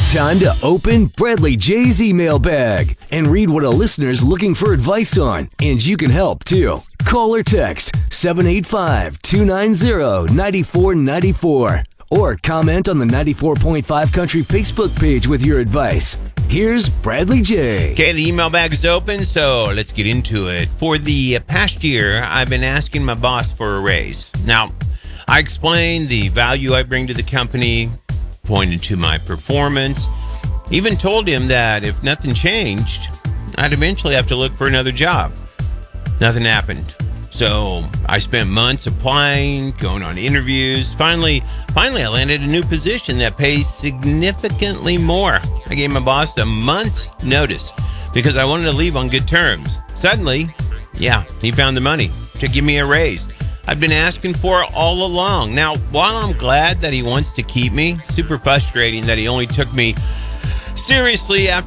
Time to open Bradley J's email bag and read what a listener's looking for advice on. And you can help too. Call or text 785-290-9494 or comment on the 94.5 Country Facebook page with your advice. Here's Bradley J. Okay, the email bag is open, so let's get into it. For the past year, I've been asking my boss for a raise. Now, I explained the value I bring to the company, pointed to my performance, even told him that if nothing changed, I'd eventually have to look for another job. Nothing happened. So I spent months applying, going on interviews. Finally, I landed a new position that pays significantly more. I gave my boss a month's notice because I wanted to leave on good terms. Suddenly, he found the money to give me a raise I've been asking for all along. Now, while I'm glad that he wants to keep me, super frustrating that he only took me seriously after